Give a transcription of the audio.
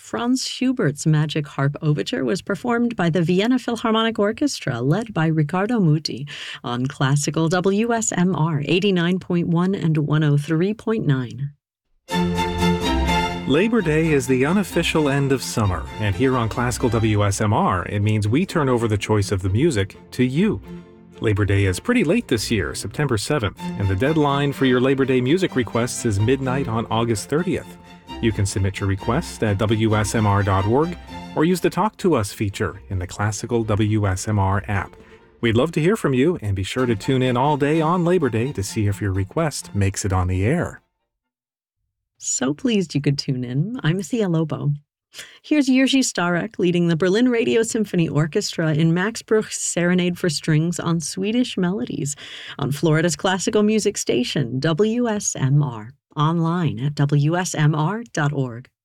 Franz Schubert's Magic Harp Overture was performed by the Vienna Philharmonic Orchestra, led by Riccardo Muti, on Classical WSMR 89.1 and 103.9. Labor Day is the unofficial end of summer, and here on Classical WSMR, it means we turn over the choice of the music to you. Labor Day is pretty late this year, September 7th, and the deadline for your Labor Day music requests is midnight on August 30th. You can submit your request at WSMR.org or use the Talk to Us feature in the Classical WSMR app. We'd love to hear from you, and be sure to tune in all day on Labor Day to see if your request makes it on the air. So pleased you could tune in. I'm Thea Lobo. Here's Jiří Starek leading the Berlin Radio Symphony Orchestra in Max Bruch's Serenade for Strings on Swedish Melodies on Florida's classical music station, WSMR, online at WSMR.org.